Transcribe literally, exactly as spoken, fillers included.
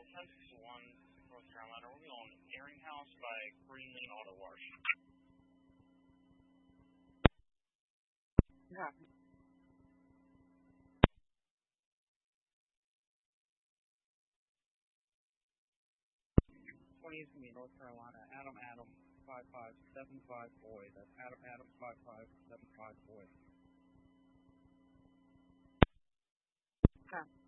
ten sixty-one, North Carolina. We'll be on Airing House by Green Lane Auto Wash. Yeah. twenty is me, North Carolina. Adam Adam five five seven five boy. That's Adam Adam five five seven five boy. Okay.